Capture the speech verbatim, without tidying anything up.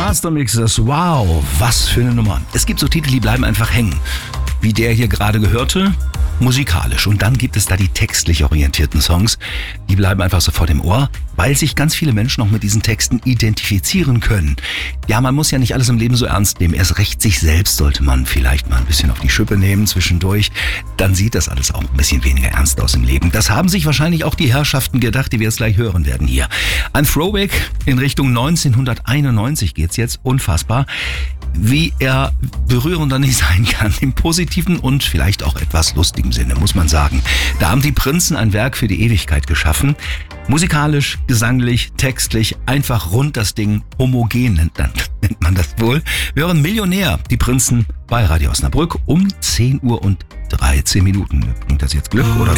Master Mixes. Wow, was für eine Nummer. Es gibt so Titel, die bleiben einfach hängen. Wie der hier gerade gehörte, musikalisch. Und dann gibt es da die textlich orientierten Songs, die bleiben einfach sofort im Ohr, weil sich ganz viele Menschen auch mit diesen Texten identifizieren können. Ja, man muss ja nicht alles im Leben so ernst nehmen. Erst recht sich selbst sollte man vielleicht mal ein bisschen auf die Schippe nehmen zwischendurch. Dann sieht das alles auch ein bisschen weniger ernst aus im Leben. Das haben sich wahrscheinlich auch die Herrschaften gedacht, die wir jetzt gleich hören werden hier. Ein Throwback in Richtung neunzehnhunderteinundneunzig geht's jetzt. Unfassbar, wie er berührender nicht sein kann. Im positiven und vielleicht auch etwas lustigen Sinne, muss man sagen. Da haben die Prinzen ein Werk für die Ewigkeit geschaffen. Musikalisch, gesanglich, textlich, einfach rund das Ding, homogen nennt, nennt man das wohl. Wir hören Millionär, die Prinzen bei Radio Osnabrück um zehn Uhr und dreizehn Minuten. Bringt das jetzt Glück, oder?